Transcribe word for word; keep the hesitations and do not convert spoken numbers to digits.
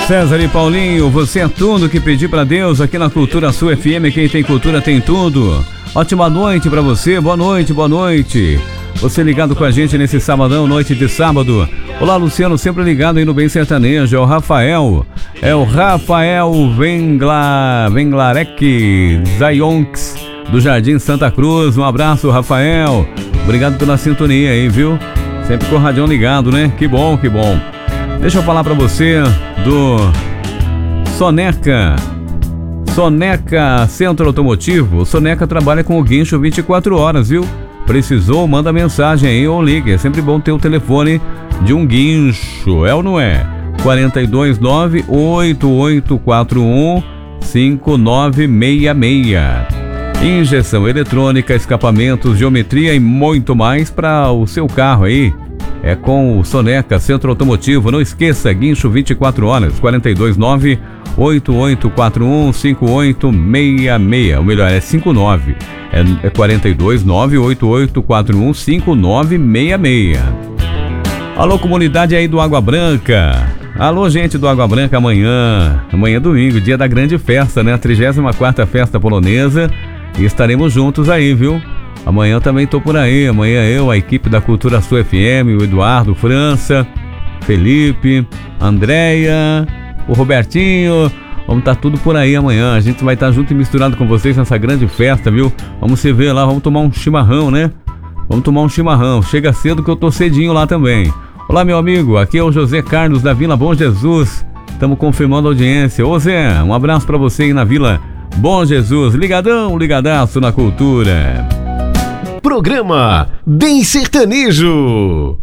César e Paulinho, você é tudo que pedir pra Deus aqui na Cultura Sul F M. Quem tem cultura tem tudo. Ótima noite pra você, boa noite, boa noite. Você ligado com a gente nesse sabadão, noite de sábado. Olá, Luciano, sempre ligado aí no Bem Sertanejo. É o Rafael, é o Rafael Vengla, Venglarek Zayonks, do Jardim Santa Cruz. Um abraço, Rafael. Obrigado pela sintonia aí, viu? Sempre com o radião ligado, né? Que bom, que bom. Deixa eu falar pra você do Soneca. Soneca Centro Automotivo. O Soneca trabalha com o guincho vinte e quatro horas, viu? Precisou, manda mensagem aí ou ligue. É sempre bom ter o telefone de um guincho, é ou não é? quatro dois nove, oito oito quatro um, cinco nove seis seis. Injeção eletrônica, escapamentos, geometria e muito mais para o seu carro aí. É com o Soneca Centro Automotivo. Não esqueça, guincho vinte e quatro horas, quatro dois nove, oito oito quatro um, cinco oito seis seis. O melhor é cinco nove. É, é quatro dois nove, oito oito quatro um, cinco nove seis seis. Alô, comunidade aí do Água Branca. Alô, gente do Água Branca, amanhã. Amanhã é domingo, dia da grande festa, né? A trigésima quarta Festa Polonesa. E estaremos juntos aí, viu? Amanhã eu também tô por aí. Amanhã eu, a equipe da Cultura Sul F M, o Eduardo França, Felipe, Andréia, o Robertinho. Vamos estar tudo por aí amanhã. A gente vai estar junto e misturado com vocês nessa grande festa, viu? Vamos se ver lá, vamos tomar um chimarrão, né? Vamos tomar um chimarrão. Chega cedo que eu tô cedinho lá também. Olá, meu amigo. Aqui é o José Carlos da Vila Bom Jesus. Estamos confirmando a audiência. Ô Zé, um abraço pra você aí na Vila Bom Jesus. Ligadão, ligadaço na cultura. Programa Bem Sertanejo.